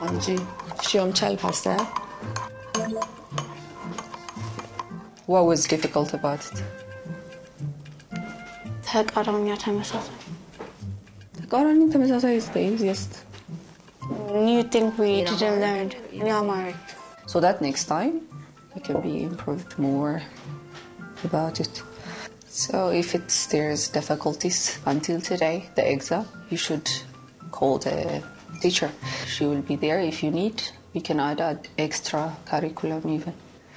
나온지 시험 잘 봤어요? What was difficult about it? ተቃራኒያ ተመሳሳይ. ተቃራኒ ተመሳሳይ is the easiest. New thing we didn't learn in Amharic. So that next time it can be improved more about it. So if there's difficulties until today, the exam, you should call the teacher. She will be there if you need. We can add extra curriculum even.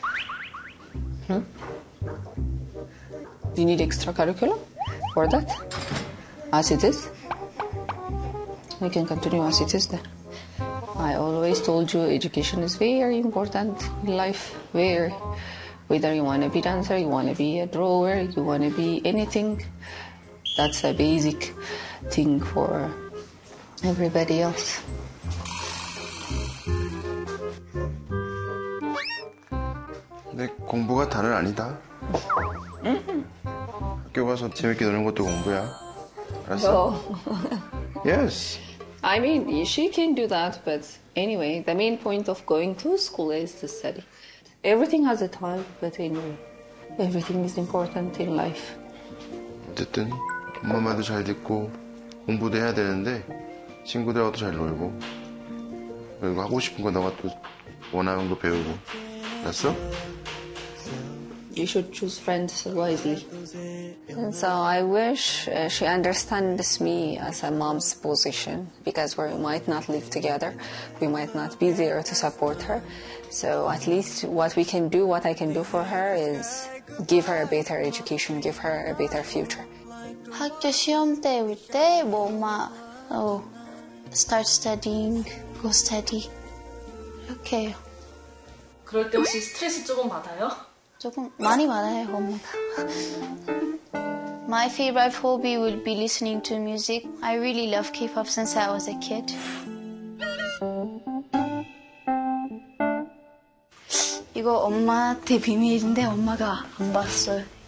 You need extra curriculum for that? As it is? We can continue as it is then. I always told you education is very important in life. Whether you want to be a dancer, you want to be a drawer, you want to be anything, that's a basic thing for everybody else. 근데 공부가 다는 아니다. 학교 가서 재밌게 노는 것도 공부야. 알았어? Yes. I mean, she can do that, but anyway, the main point of going to school is to study. Everything has a time, but anyway, everything is important in life. 어쨌든 엄마 말도 잘 듣고 공부도 해야 되는데 친구들하고도 잘 놀고 그리고 하고 싶은 거 너가 또 원하는 거 배우고. 알았어? You should choose friends wisely. And so I wish she understands me as a mom's position, because we might not live together, we might not be there to support her. So at least what we can do, what I can do for her is give her a better education, give her a better future. 학교 시험 때 올 때 뭐 엄마 start studying, go study 이렇게 해요. 그럴 때 혹시 스트레스 조금 받아요? 조금 많이 받아요 엄마가. My favorite hobby would be listening to music. I really love K-pop since I was a kid. 이거 엄마한테 비밀인데 엄마가 안 봤어요.